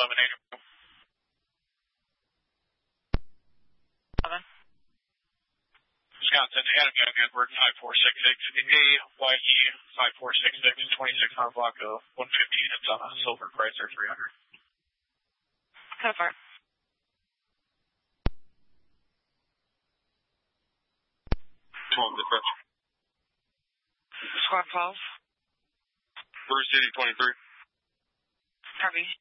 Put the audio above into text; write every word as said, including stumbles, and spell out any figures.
eleven eighty. Wisconsin, Adam Young, Edward, five four six six, A Y E, five four six six, twenty-six on Blanco, one fifteen, it's on a Silver Chrysler three hundred. Cut apart. twelve, dispatch. Squad twelve. Bruce City, twenty-three. Copy.